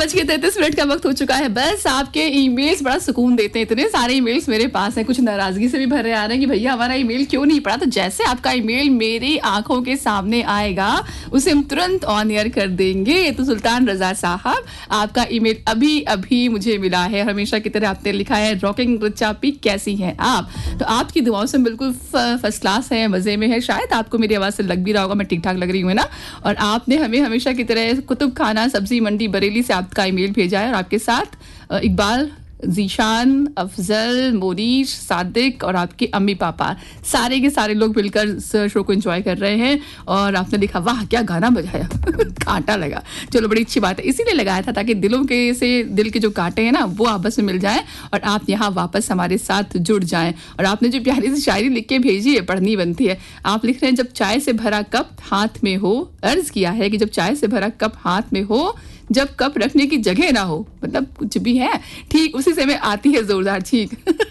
9:33 का वक्त हो चुका है। बस आपके ईमेल्स बड़ा सुकून देते हैं। इतने सारे ईमेल्स मेरे पास हैं, कुछ नाराजगी से भी भरे आ रहे हैं कि भैया हमारा ईमेल क्यों नहीं पड़ा। तो जैसे आपका ईमेल मेरी आंखों के सामने आएगा उसे हम तुरंत ऑन एयर कर देंगे। तो सुल्तान रजा साहब, आपका ईमेल अभी अभी मुझे मिला है। हमेशा की तरह आपने लिखा है, रॉकिंग रिचा पी, कैसी हैं आप? तो आपकी दुआओं से बिल्कुल फर्स्ट क्लास है, मजे में है। शायद आपको मेरी आवाज से लग भी रहा होगा मैं ठीक ठाक लग रही हूँ ना। और आपने हमें हमेशा की तरह कुतुब खाना सब्जी मंडी बरेली से आपका ईमेल भेजा है। और आपके साथ इकबाल, जीशान, अफजल, मोनीश, सादिक और आपके अम्मी पापा, सारे के सारे लोग मिलकर इस शो को एंजॉय कर रहे हैं। और आपने लिखा, वाह क्या गाना बजाया कांटा लगा। चलो बड़ी अच्छी बात है, इसीलिए लगाया था ताकि दिलों के से दिल के जो कांटे हैं ना वो आपस में मिल जाएं और आप यहाँ वापस हमारे साथ जुड़ जाएं। और आपने जो प्यारी सी शायरी लिख के भेजी है, पढ़नी बनती है। आप लिख रहे हैं, जब चाय से भरा कप हाथ में हो, अर्ज किया है कि जब चाय से भरा कप हाथ में हो, जब कप रखने की जगह ना हो, मतलब कुछ भी है ठीक उसी से में आती है जोरदार छींक।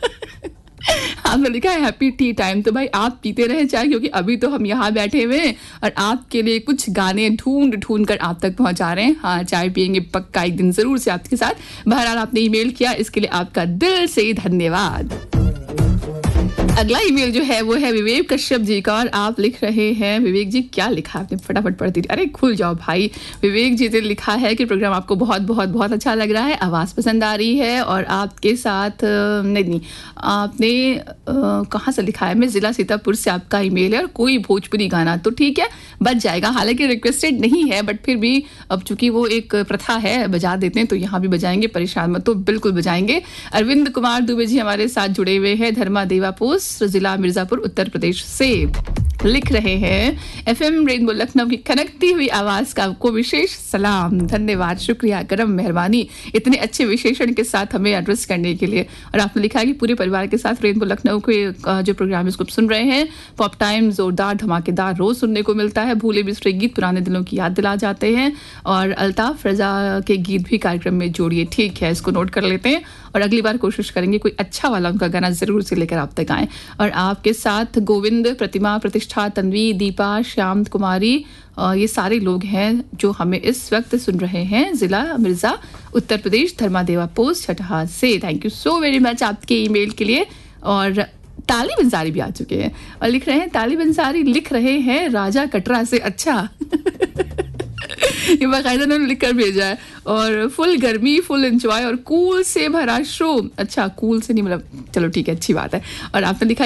आपने लिखा है, हैप्पी टी टाइम। तो भाई आप पीते रहे चाय, क्योंकि अभी तो हम यहाँ बैठे हुए हैं और आपके लिए कुछ गाने ढूंढ कर आप तक पहुंचा रहे हैं। हाँ, चाय पियेंगे पक्का एक दिन जरूर से आपके साथ। बहरहाल आपने ईमेल किया, इसके लिए आपका दिल से धन्यवाद। अगला ईमेल जो है वो है विवेक कश्यप जी का। और आप लिख रहे हैं, विवेक जी क्या लिखा आपने, फटाफट पढ़ दीजिए। अरे खुल जाओ भाई। विवेक जी ने लिखा है कि प्रोग्राम आपको बहुत बहुत बहुत अच्छा लग रहा है, आवाज़ पसंद आ रही है। और आपके साथ नहीं आपने कहाँ से लिखा है, मैं ज़िला सीतापुर से आपका ईमेल है। और कोई भोजपुरी गाना तो ठीक है बच जाएगा, हालांकि रिक्वेस्टेड नहीं है बट फिर भी अब चूंकि वो एक प्रथा है बजा देते हैं तो यहाँ भी बजाएंगे, परेशान मत तो बिल्कुल बजाएंगे। अरविंद कुमार दुबे जी हमारे साथ जुड़े हुए हैं, धर्मा देवा पोस्ट, जिला मिर्जापुर, उत्तर प्रदेश से लिख रहे हैं, एफएम रेनबो लखनऊ की खनकती हुई आवाज का आपको विशेष सलाम, धन्यवाद, शुक्रिया, करम मेहरबानी इतने अच्छे विशेषण के साथ हमें एड्रेस करने के लिए। और आपने लिखा है कि पूरे परिवार के साथ रेनबो लखनऊ के जो प्रोग्राम इसको सुन रहे हैं, पॉप टाइम जोरदार धमाकेदार रोज सुनने को मिलता है। भूले बिसरे गीत पुराने दिलों की याद दिला जाते हैं। और अल्ताफ रजा के गीत भी कार्यक्रम में जोड़िए। ठीक है, इसको नोट कर लेते हैं और अगली बार कोशिश करेंगे कोई अच्छा वाला उनका गाना जरूर से लेकर आप तक आए। और आपके साथ गोविंद, प्रतिमा, प्रतिष्ठा, तन्वी, दीपा, श्याम कुमारी, ये सारे लोग हैं जो हमें इस वक्त सुन रहे हैं जिला मिर्जा, उत्तर प्रदेश, धर्मादेवा पोस्ट, छठहार से। Thank you so very much आपके ईमेल के लिए। और ताली बंसारी भी आ चुके हैं और लिख रहे हैं, ताली बंसारी लिख रहे हैं राजा कटरा से। अच्छा ये बाकायदा उन्होंने लिख कर भेजा है। और फुल गर्मी, फुल एंजॉय और कूल से भरा शो। अच्छा, कूल से नहीं, मतलब चलो ठीक है, अच्छी बात है। और आपने लिखा